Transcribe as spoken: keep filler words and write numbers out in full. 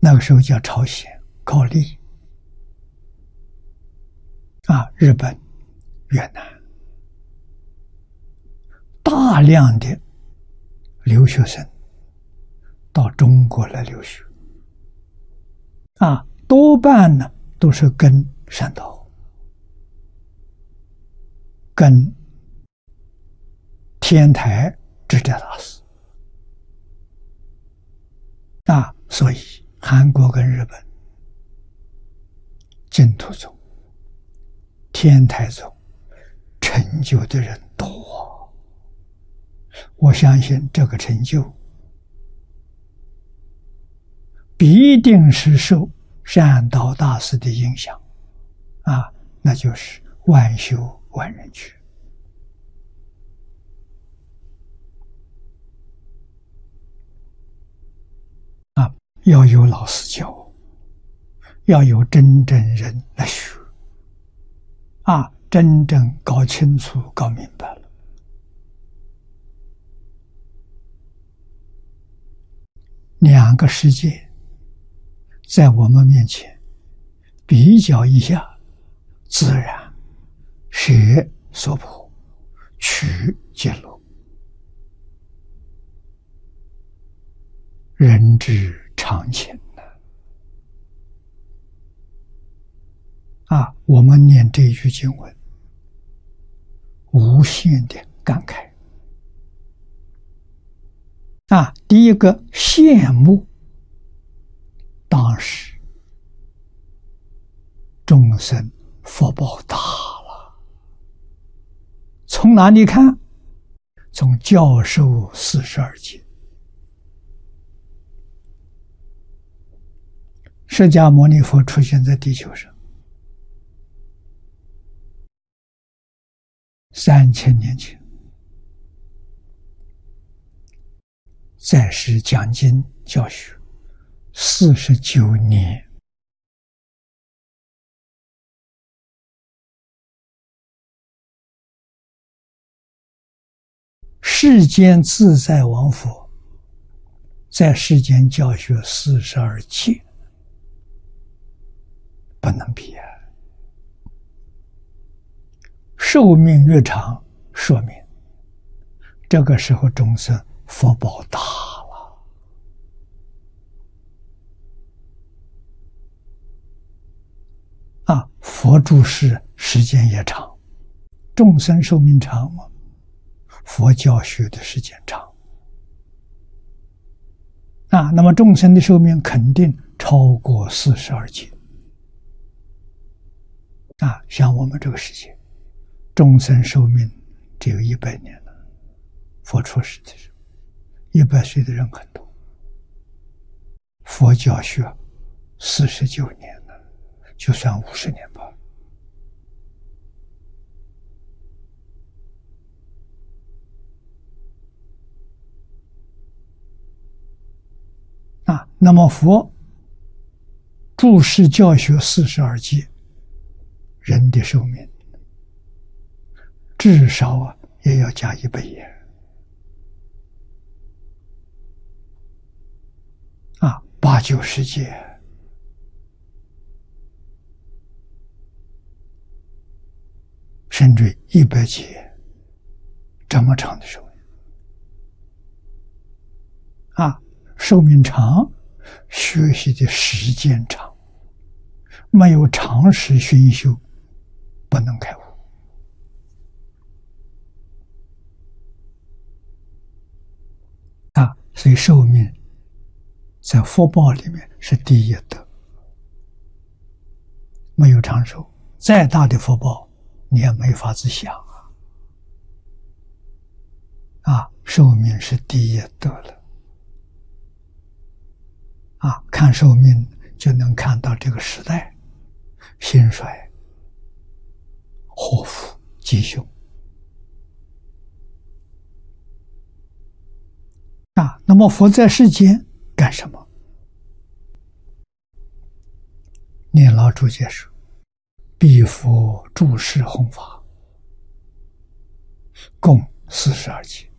那个时候叫朝鲜、高丽啊，日本、越南，大量的留学生到中国来留学啊，多半呢都是跟善导、跟天台智者大师啊，所以韩国跟日本净土宗、天台宗成就的人多，我相信这个成就必定是受善导大师的影响啊，那就是万修万人去啊，要有老师教，要有真正人来学啊，真正搞清楚、搞明白了，两个世界在我们面前比较一下，自然舍所破，取揭露，人之常情啊！我们念这一句经文，无限的感慨啊！第一个羡慕当时众生福报大了，从哪里看？从教授四十二节，释迦牟尼佛出现在地球上三千年前，在世讲经教学四十九年，世间自在王佛在世间教学四十二届，不能比啊！寿命越长，说明这个时候众生福报大了啊！佛住世时间也长，众生寿命长吗？佛教学的时间长啊，那么众生的寿命肯定超过四十二劫啊！像我们这个世界，众生寿命只有一百年了，佛出世的时候，一百岁的人很多。佛教学四十九年了，就算五十年吧。啊，那么佛注释教学四十二届，人的寿命至少啊也要加一百year啊，八九十届，甚至一百届，这么长的寿命啊！寿命长，学习的时间长，没有长时熏修，不能开悟啊！所以寿命在福报里面是第一德，没有长寿，再大的福报你也没法子想啊！啊，寿命是第一德了。啊，看寿命就能看到这个时代兴衰、祸福、吉凶啊。那么佛在世间干什么？念老注解说：“彼佛住世弘法，共四十二劫。”